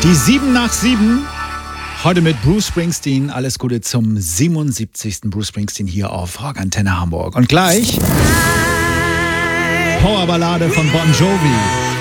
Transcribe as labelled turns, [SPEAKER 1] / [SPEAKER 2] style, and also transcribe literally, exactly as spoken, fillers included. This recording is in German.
[SPEAKER 1] Die sieben nach sieben. Heute mit Bruce Springsteen. Alles Gute zum siebenundsiebzigsten Bruce Springsteen hier auf Rock Antenne Hamburg. Und gleich Powerballade von Bon Jovi.